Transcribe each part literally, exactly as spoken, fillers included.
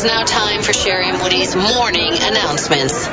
is now time for Sherry and Woody's morning announcements.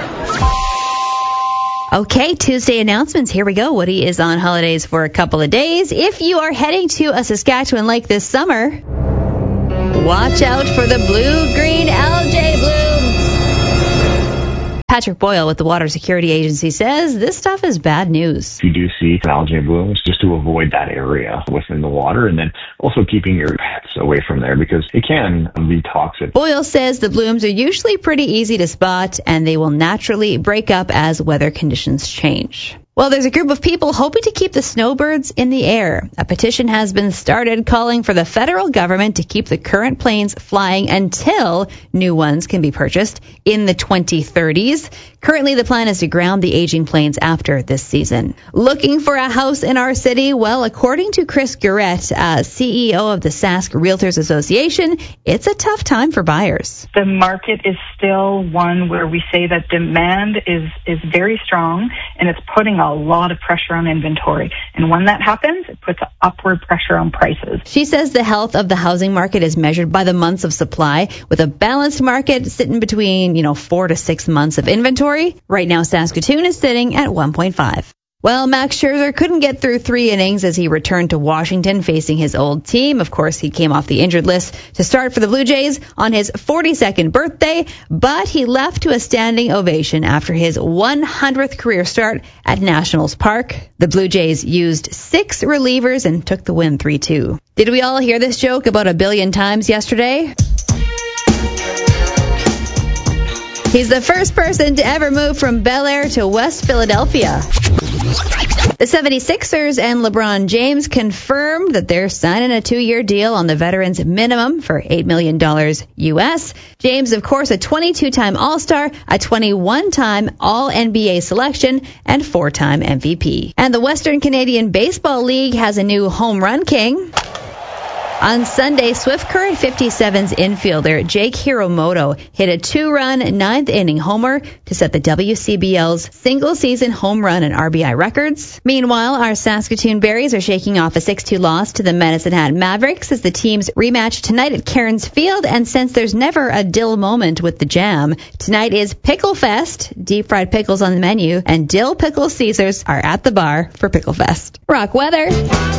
Okay, Tuesday announcements. Here we go. Woody is on holidays for a couple of days. If you are heading to a Saskatchewan lake this summer, watch out for the blue-green algae blooms. Patrick Boyle with the Water Security Agency says this stuff is bad news. If you do see algae blooms, just to avoid that area within the water, and then also keeping your pets away from there because it can be toxic. Boyle says the blooms are usually pretty easy to spot, and they will naturally break up as weather conditions change. Well, there's a group of people hoping to keep the snowbirds in the air. A petition has been started calling for the federal government to keep the current planes flying until new ones can be purchased in the twenty thirties. Currently, the plan is to ground the aging planes after this season. Looking for a house in our city? Well, according to Chris Gurett, uh, C E O of the Sask Realtors Association, it's a tough time for buyers. The market is still one where we say that demand is, is very strong, and it's putting a a lot of pressure on inventory. And when that happens, it puts upward pressure on prices. She says the health of the housing market is measured by the months of supply, with a balanced market sitting between, you know, four to six months of inventory. Right now, Saskatoon is sitting at one point five. Well, Max Scherzer couldn't get through three innings as he returned to Washington facing his old team. Of course, he came off the injured list to start for the Blue Jays on his forty-second birthday, but he left to a standing ovation after his one hundredth career start at Nationals Park. The Blue Jays used six relievers and took the win three two. Did we all hear this joke about a billion times yesterday? He's the first person to ever move from Bel Air to West Philadelphia. The seventy-sixers and LeBron James confirmed that they're signing a two-year deal on the veterans minimum for eight million dollars U S. James, of course, a twenty-two-time All-Star, a twenty-one-time All N B A selection, and four-time M V P. And the Western Canadian Baseball League has a new home run king. On Sunday, Swift Current fifty-seven's infielder Jake Hiromoto hit a two-run ninth inning homer to set the W C B L's single-season home run and R B I records. Meanwhile, our Saskatoon Berries are shaking off a six two loss to the Medicine Hat Mavericks as the teams rematch tonight at Cairns Field. And since there's never a dill moment with the Jam, tonight is Pickle Fest, deep-fried pickles on the menu, and dill pickle Caesars are at the bar for Pickle Fest. Rock weather.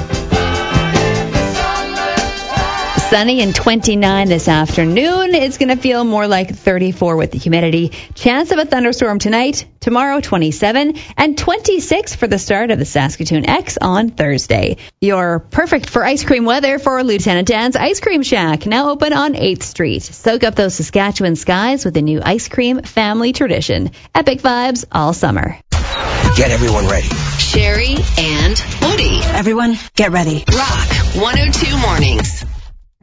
Sunny and twenty-nine this afternoon. It's going to feel more like thirty-four with the humidity. Chance of a thunderstorm tonight, tomorrow twenty-seven, and twenty-six for the start of the Saskatoon X on Thursday. You're perfect for ice cream weather for Lieutenant Dan's Ice Cream Shack, now open on eighth street. Soak up those Saskatchewan skies with a new ice cream family tradition. Epic vibes all summer. Get everyone ready. Sherry and Woody. Everyone, get ready. Rock one oh two Mornings.